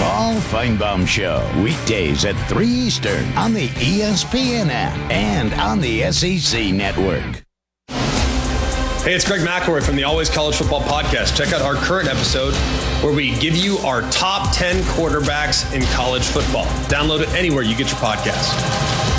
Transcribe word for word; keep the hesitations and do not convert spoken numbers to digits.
Paul Feinbaum Show, weekdays at three Eastern on the E S P N app and on the S E C Network. Hey, it's Greg McElroy from the Always College Football Podcast. Check out our current episode where we give you our top ten quarterbacks in college football. Download it anywhere you get your podcast.